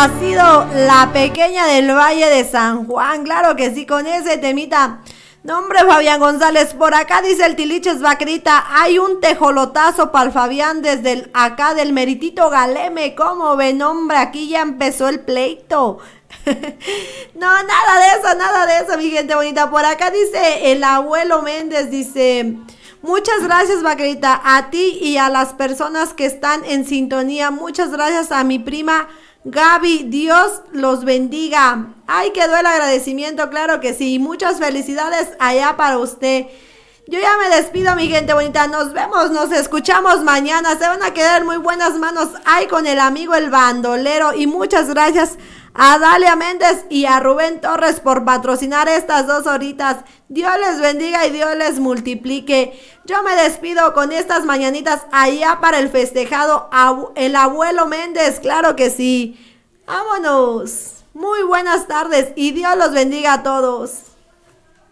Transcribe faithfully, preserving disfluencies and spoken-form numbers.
ha sido la pequeña del Valle de San Juan. Claro que sí, con ese temita. No, hombre, Fabián González, por acá dice el Tiliches Vaquerita, hay un tejolotazo para el Fabián desde el, acá del Meritito Galeme. ¿Cómo ven, hombre? Aquí ya empezó el pleito. No, nada de eso, nada de eso, mi gente bonita. Por acá dice el abuelo Méndez, dice... Muchas gracias, Vaquerita, a ti y a las personas que están en sintonía. Muchas gracias a mi prima Gaby. Dios los bendiga. Ay, quedó el agradecimiento, claro que sí. Muchas felicidades allá para usted. Yo ya me despido, mi gente bonita. Nos vemos, nos escuchamos mañana. Se van a quedar en muy buenas manos ahí con el amigo el bandolero. Y muchas gracias a Dalia Méndez y a Rubén Torres por patrocinar estas dos horitas. Dios les bendiga y Dios les multiplique. Yo me despido con estas mañanitas allá para el festejado abu- el abuelo Méndez, claro que sí. Vámonos. Muy buenas tardes y Dios los bendiga a todos.